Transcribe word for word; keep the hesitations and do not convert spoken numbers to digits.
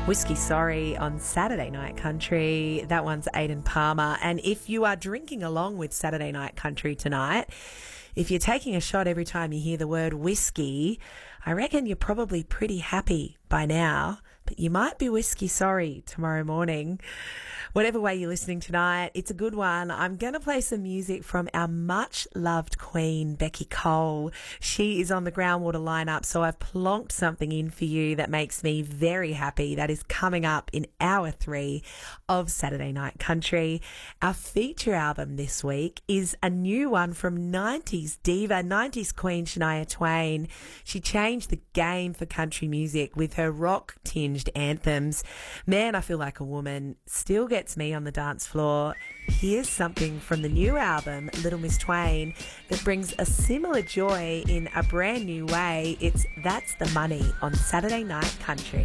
Whiskey Sorry on Saturday Night Country. That one's Aidan Palmer. And if you are drinking along with Saturday Night Country tonight, if you're taking a shot every time you hear the word whiskey, I reckon you're probably pretty happy by now, but you might be whiskey sorry tomorrow morning. Whatever way you're listening tonight, it's a good one. I'm going to play some music from our much-loved queen, Becky Cole. She is on the Groundwater lineup, so I've plonked something in for you that makes me very happy. That is coming up in hour three of Saturday Night Country. Our feature album this week is a new one from nineties diva, nineties queen Shania Twain. She changed the game for country music with her rock-tinged anthems. Man, I Feel Like a Woman still gets me on the dance floor. Here's something from the new album, Little Miss Twain, that brings a similar joy in a brand new way. It's That's the Money on Saturday Night Country.